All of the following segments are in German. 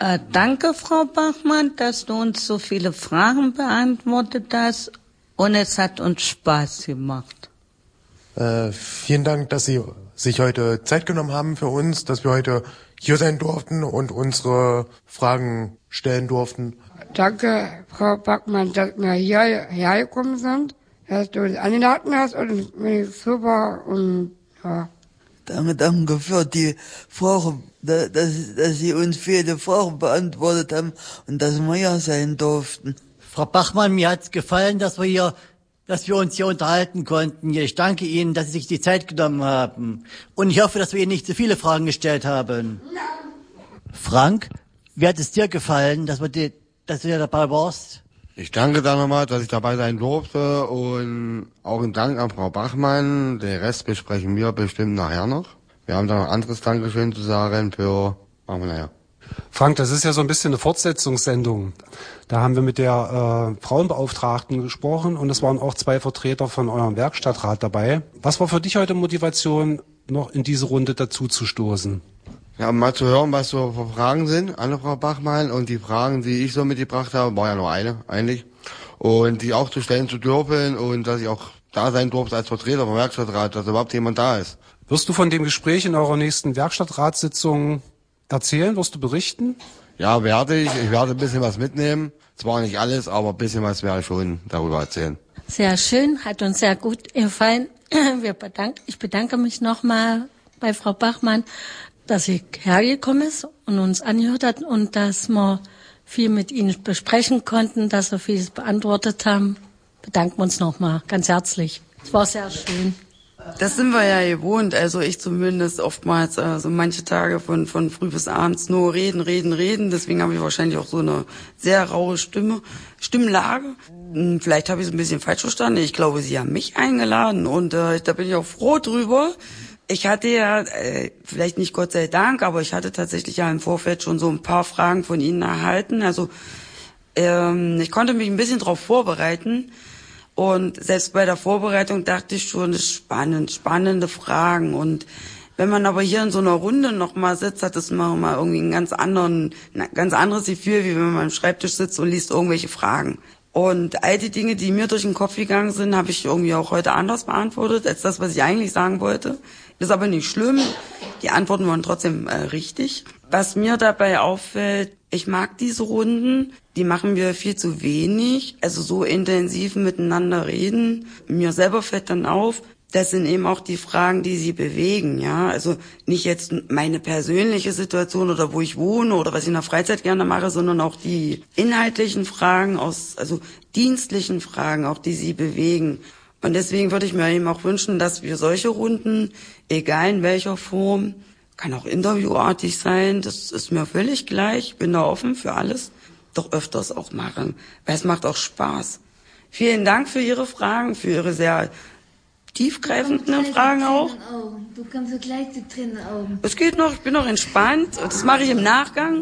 Danke, Frau Bachmann, dass du uns so viele Fragen beantwortet hast und es hat uns Spaß gemacht. Vielen Dank, dass Sie sich heute Zeit genommen haben für uns, dass wir heute hier sein durften und unsere Fragen stellen durften. Danke, Frau Bachmann, dass wir hierher gekommen sind, dass du uns eingeladen hast und das finde ich super und ja. Danke für die Fragen, dass Sie uns viele Fragen beantwortet haben und dass wir hier sein durften. Frau Bachmann, mir hat's gefallen, dass wir uns hier unterhalten konnten. Ich danke Ihnen, dass Sie sich die Zeit genommen haben. Und ich hoffe, dass wir Ihnen nicht zu viele Fragen gestellt haben. Frank, wie hat es dir gefallen, dass du dabei warst? Ich danke da nochmal, dass ich dabei sein durfte und auch ein Dank an Frau Bachmann. Den Rest besprechen wir bestimmt nachher noch. Wir haben da noch ein anderes Dankeschön zu sagen machen wir nachher. Frank, das ist ja so ein bisschen eine Fortsetzungssendung. Da haben wir mit der Frauenbeauftragten gesprochen und es waren auch 2 Vertreter von eurem Werkstattrat dabei. Was war für dich heute Motivation, noch in diese Runde dazu zu stoßen? Ja, mal zu hören, was so für Fragen sind an Frau Bachmann und die Fragen, die ich so mitgebracht habe, war ja nur eine eigentlich. Und die auch zu stellen zu dürfen und dass ich auch da sein durfte als Vertreter vom Werkstattrat, dass überhaupt jemand da ist. Wirst du von dem Gespräch in eurer nächsten Werkstattratssitzung erzählen? Wirst du berichten? Ja, werde ich. Ich werde ein bisschen was mitnehmen. Zwar nicht alles, aber ein bisschen was werde ich schon darüber erzählen. Sehr schön, hat uns sehr gut gefallen. Ich bedanke mich nochmal bei Frau Bachmann, dass sie hergekommen ist und uns angehört hat und dass wir viel mit Ihnen besprechen konnten, dass wir vieles beantwortet haben. Bedanken wir uns nochmal ganz herzlich. Es war sehr schön. Das sind wir ja gewohnt, also ich zumindest oftmals so manche Tage von früh bis abends nur reden. Deswegen habe ich wahrscheinlich auch so eine sehr raue Stimmlage. Vielleicht habe ich es ein bisschen falsch verstanden. Ich glaube, Sie haben mich eingeladen und da bin ich auch froh drüber. Ich hatte ja, vielleicht nicht Gott sei Dank, aber ich hatte tatsächlich ja im Vorfeld schon so ein paar Fragen von Ihnen erhalten. Also ich konnte mich ein bisschen darauf vorbereiten. Und selbst bei der Vorbereitung dachte ich schon, das ist spannende Fragen. Und wenn man aber hier in so einer Runde nochmal sitzt, hat das mal irgendwie ein ganz anderes Gefühl, wie wenn man am Schreibtisch sitzt und liest irgendwelche Fragen. Und all die Dinge, die mir durch den Kopf gegangen sind, habe ich irgendwie auch heute anders beantwortet, als das, was ich eigentlich sagen wollte. Das ist aber nicht schlimm. Die Antworten waren trotzdem richtig. Was mir dabei auffällt, ich mag diese Runden, die machen wir viel zu wenig, also so intensiv miteinander reden. Mir selber fällt dann auf, das sind eben auch die Fragen, die sie bewegen, ja. Also nicht jetzt meine persönliche Situation oder wo ich wohne oder was ich in der Freizeit gerne mache, sondern auch die inhaltlichen Fragen also dienstlichen Fragen, auch die sie bewegen. Und deswegen würde ich mir eben auch wünschen, dass wir solche Runden, egal in welcher Form, kann auch interviewartig sein, das ist mir völlig gleich, bin da offen für alles, doch öfters auch machen, weil es macht auch Spaß. Vielen Dank für Ihre Fragen, für Ihre sehr tiefgreifenden Fragen auch. Du kommst so gleich zu Tränenaugen. Es geht noch, ich bin noch entspannt, das mache ich im Nachgang.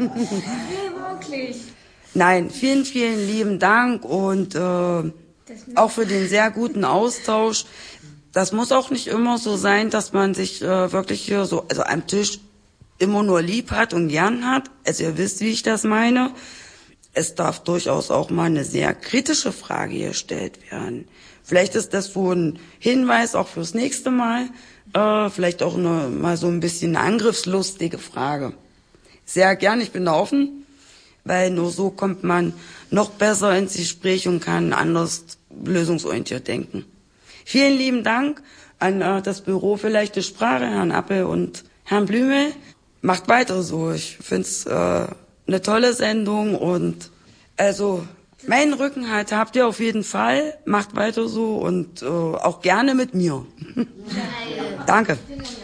Nee, wirklich. Nein, vielen, vielen lieben Dank und auch für den sehr guten Austausch. Das muss auch nicht immer so sein, dass man sich wirklich hier so, also am Tisch immer nur lieb hat und gern hat. Also ihr wisst, wie ich das meine. Es darf durchaus auch mal eine sehr kritische Frage gestellt werden. Vielleicht ist das so ein Hinweis auch fürs nächste Mal. Vielleicht auch mal so ein bisschen eine angriffslustige Frage. Sehr gern, ich bin da offen, weil nur so kommt man noch besser ins Gespräch und kann anders lösungsorientiert denken. Vielen lieben Dank an das Büro für leichte Sprache, Herrn Appel und Herrn Blümel. Macht weiter so. Ich finde es eine tolle Sendung und also meinen Rückenhalt habt ihr auf jeden Fall. Macht weiter so und auch gerne mit mir. Danke.